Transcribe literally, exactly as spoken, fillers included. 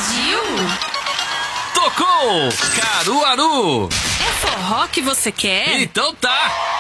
Pediu? Tocou! Caruaru! É forró que você quer? Então tá!